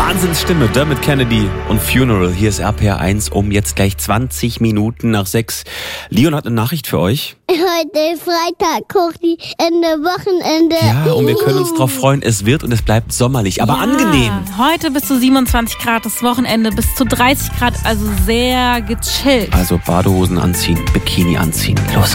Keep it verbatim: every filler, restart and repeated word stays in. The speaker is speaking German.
Wahnsinnsstimme, Dermot Kennedy und Funeral. Hier ist R P R eins um jetzt gleich zwanzig Minuten nach sechs. Leon hat eine Nachricht für euch. Heute Freitag, Kochi, Ende Wochenende. Ja, und wir können uns drauf freuen, es wird und es bleibt sommerlich, aber ja, angenehm. Heute bis zu siebenundzwanzig Grad, das Wochenende bis zu dreißig Grad, also sehr gechillt. Also Badehosen anziehen, Bikini anziehen. Los